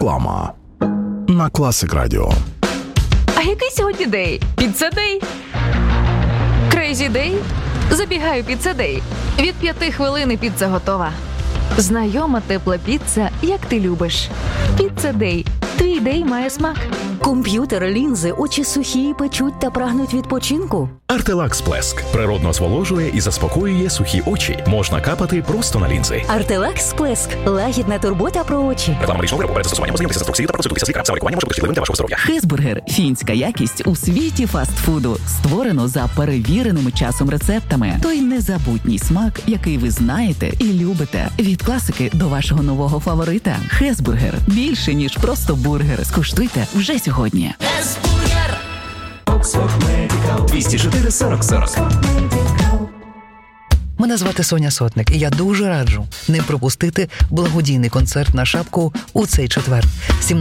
Реклама на Classic Radio. А який сьогодні день? Піцца-дей? Крейзі-дей? Забігаю піцца-дей. Від 5 хвилин і піца готова. Знайома тепла піца, як ти любиш. Піцца-дей. Твій дей має смак. Комп'ютер, лінзи, очі сухі, печуть та прагнуть відпочинку? Артелакс Плеск природно зволожує і заспокоює сухі очі. Можна капати просто на лінзи. Артелакс Плеск. Лагідна турбота про очі. Реклама медичного виробу. Перед застосуванням ознайомтеся з інструкцією та проконсультуйтеся з лікарем. Саме лікування може бути шкідливим для вашого здоров'я. Хесбургер – фінська якість у світі фастфуду. Створено за перевіреними часом рецептами. Той незабутній смак, який ви знаєте і любите. Від класики до вашого нового фаворита. Хесбургер – більше, ніж просто бургер. Скуштуйте вже сьогодні. Хесбургер. 204 40 40. Мене звати Соня Сотник, і я дуже раджу не пропустити благодійний концерт на шапку у цей четвер.